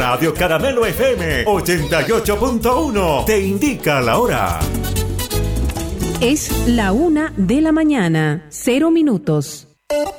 Radio Caramelo FM 88.1 te indica la hora. Es la 1:00 a.m, 0 minutos.